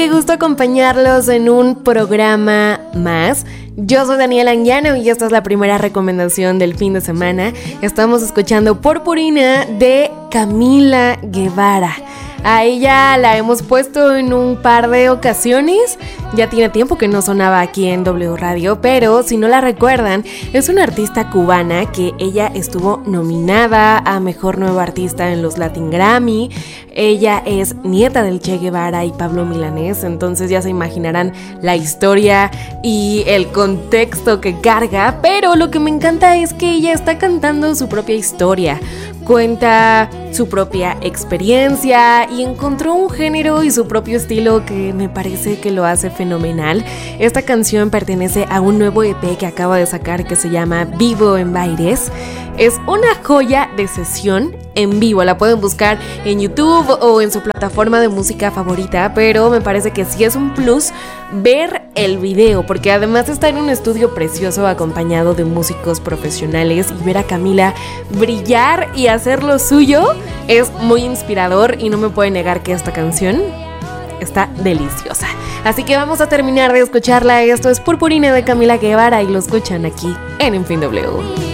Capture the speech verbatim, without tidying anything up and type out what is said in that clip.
Qué gusto acompañarlos en un programa más. Yo soy Daniela Anguiano y esta es la primera recomendación del fin de semana. Estamos escuchando Purpurina de Camila Guevara. A ella la hemos puesto en un par de ocasiones. Ya tiene tiempo que no sonaba aquí en W Radio, pero si no la recuerdan, es una artista cubana que ella estuvo nominada a Mejor Nueva Artista en los Latin Grammy. Ella es nieta del Che Guevara y Pablo Milanés, entonces ya se imaginarán la historia y el contexto que carga, pero lo que me encanta es que ella está cantando su propia historia. Cuenta su propia experiencia y encontró un género y su propio estilo que me parece que lo hace fenomenal. Esta canción pertenece a un nuevo E P que acaba de sacar que se llama Vivo en Baires. Es una joya de sesión en vivo, la pueden buscar en YouTube o en su plataforma de música favorita, pero me parece que sí es un plus ver el video, porque además está en un estudio precioso acompañado de músicos profesionales, y ver a Camila brillar y hacer lo suyo es muy inspirador y no me puede negar que esta canción está deliciosa. Así que vamos a terminar de escucharla. Esto es Purpurina de Camila Guevara y lo escuchan aquí en En Fin W.